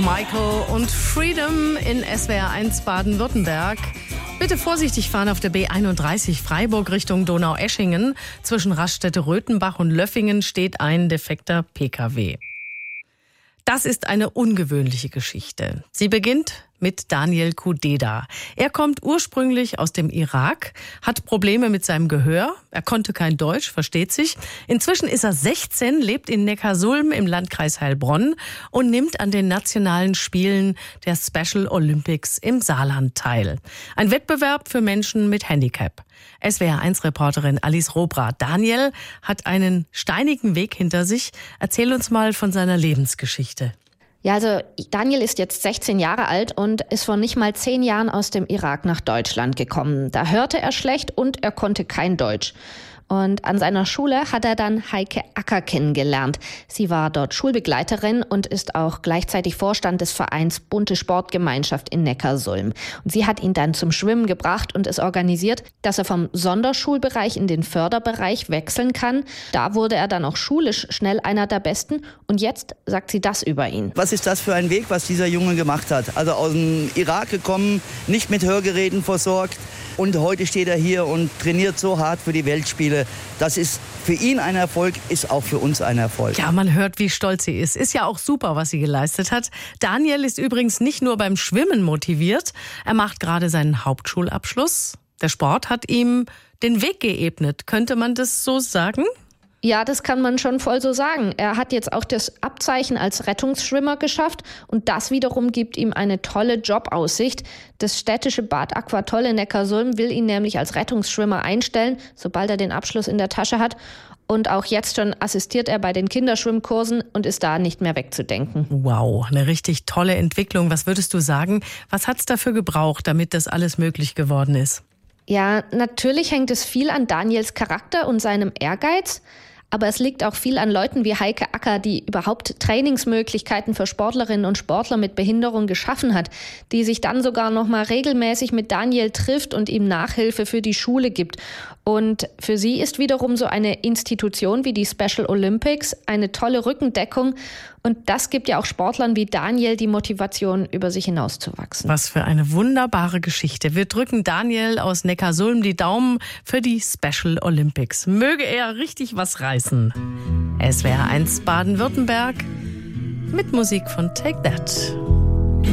Michael und Freedom in SWR 1 Baden-Württemberg. Bitte vorsichtig fahren auf der B31 Freiburg Richtung Donaueschingen. Zwischen Raststätte-Röthenbach und Löffingen steht ein defekter Pkw. Das ist eine ungewöhnliche Geschichte. Sie beginnt mit Daniel Kudeda. Er kommt ursprünglich aus dem Irak, hat Probleme mit seinem Gehör. Er konnte kein Deutsch, versteht sich. Inzwischen ist er 16, lebt in Neckarsulm im Landkreis Heilbronn und nimmt an den nationalen Spielen der Special Olympics im Saarland teil. Ein Wettbewerb für Menschen mit Handicap. SWR1-Reporterin Alice Robra. Daniel hat einen steinigen Weg hinter sich. Erzähl uns mal von seiner Lebensgeschichte. Ja, also Daniel ist jetzt 16 Jahre alt und ist vor nicht mal 10 Jahren aus dem Irak nach Deutschland gekommen. Da hörte er schlecht und er konnte kein Deutsch. Und an seiner Schule hat er dann Heike Acker kennengelernt. Sie war dort Schulbegleiterin und ist auch gleichzeitig Vorstand des Vereins Bunte Sportgemeinschaft in Neckarsulm. Und sie hat ihn dann zum Schwimmen gebracht und es organisiert, dass er vom Sonderschulbereich in den Förderbereich wechseln kann. Da wurde er dann auch schulisch schnell einer der Besten. Und jetzt sagt sie das über ihn. Was ist das für ein Weg, was dieser Junge gemacht hat? Also aus dem Irak gekommen, nicht mit Hörgeräten versorgt. Und heute steht er hier und trainiert so hart für die Weltspiele. Das ist für ihn ein Erfolg, ist auch für uns ein Erfolg. Ja, man hört, wie stolz sie ist. Ist ja auch super, was sie geleistet hat. Daniel ist übrigens nicht nur beim Schwimmen motiviert. Er macht gerade seinen Hauptschulabschluss. Der Sport hat ihm den Weg geebnet. Könnte man das so sagen? Ja, das kann man schon voll so sagen. Er hat jetzt auch das Abzeichen als Rettungsschwimmer geschafft und das wiederum gibt ihm eine tolle Jobaussicht. Das städtische Bad Aquatoll in Neckarsulm will ihn nämlich als Rettungsschwimmer einstellen, sobald er den Abschluss in der Tasche hat. Und auch jetzt schon assistiert er bei den Kinderschwimmkursen und ist da nicht mehr wegzudenken. Wow, eine richtig tolle Entwicklung. Was würdest du sagen? Was hat es dafür gebraucht, damit das alles möglich geworden ist? Ja, natürlich hängt es viel an Daniels Charakter und seinem Ehrgeiz. Aber es liegt auch viel an Leuten wie Heike Acker, die überhaupt Trainingsmöglichkeiten für Sportlerinnen und Sportler mit Behinderung geschaffen hat, die sich dann sogar noch mal regelmäßig mit Daniel trifft und ihm Nachhilfe für die Schule gibt. Und für sie ist wiederum so eine Institution wie die Special Olympics eine tolle Rückendeckung. Und das gibt ja auch Sportlern wie Daniel die Motivation, über sich hinauszuwachsen. Was für eine wunderbare Geschichte. Wir drücken Daniel aus Neckarsulm die Daumen für die Special Olympics. Möge er richtig was reißen. SWR 1 Baden-Württemberg mit Musik von Take That.